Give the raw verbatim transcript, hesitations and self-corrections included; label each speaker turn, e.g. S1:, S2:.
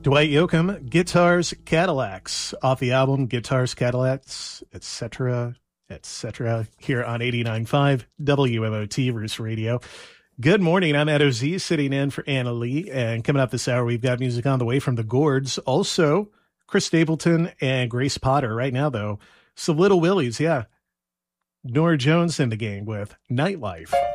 S1: Dwight Yoakam, Guitars, Cadillacs, off the album Guitars, Cadillacs, et cetera, et cetera, here on eighty-nine point five W M O T Rooster Radio. Good morning. I'm Ed O Z, sitting in for Anna Lee, and coming up this hour, we've got music on the way from the Gourds. Also, Chris Stapleton and Grace Potter. Right now, though, some Little Willies, yeah. Norah Jones in the gang with Nightlife.